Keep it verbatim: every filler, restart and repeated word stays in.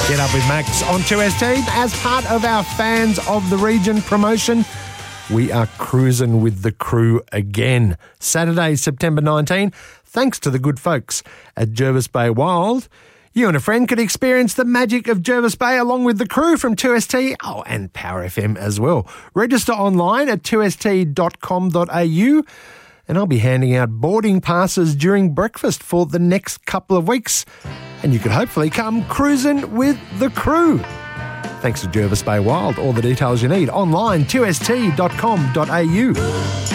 Get Up with Max on two S T. As part of our Fans of the Region promotion, we are cruising with the crew again. Saturday, September nineteenth, thanks to the good folks at Jervis Bay Wild. You and a friend could experience the magic of Jervis Bay along with the crew from two S T, oh, and Power F M as well. Register online at two s t dot com dot a u, and I'll be handing out boarding passes during breakfast for the next couple of weeks, and you could hopefully come cruising with the crew. Thanks to Jervis Bay Wild. All the details you need online, two s t dot com dot a u.